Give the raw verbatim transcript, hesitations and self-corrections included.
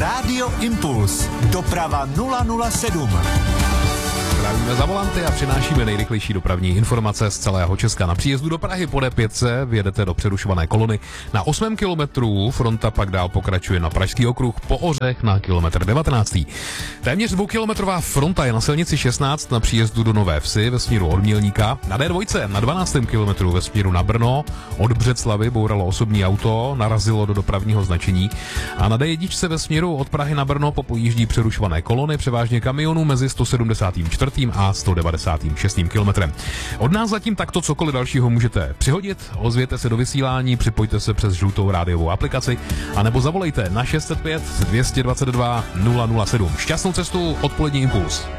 Rádio Impuls. Doprava nula nula sedm. Zdravíme za volanty a přinášíme nejrychlejší dopravní informace z celého Česka. Na příjezdu do Prahy po D pět vjedete do přerušované kolony. Na osmém kilometru fronta pak dál pokračuje na Pražský okruh po Ořech na kilometr devatenáct. Téměř dvoukilometrová fronta je na silnici šestnáct na příjezdu do Nové Vsi ve směru od Mělníka. Na D dva na dvanáctém kilometru ve směru na Brno od Břeclavy bouralo osobní auto, narazilo do dopravního značení. A na D jedna ve směru od Prahy na Brno popojíždí přerušované kolony, převážně kamionů mezi sto sedmdesát čtyři a sto devadesát šest kilometrem. Od nás zatím takto cokoliv dalšího můžete přihodit, ozvěte se do vysílání, připojte se přes žlutou rádiovou aplikaci, anebo zavolejte na šest set pět, dvě stě dvacet dva, nula nula sedm. Šťastnou cestu, odpolední Impuls.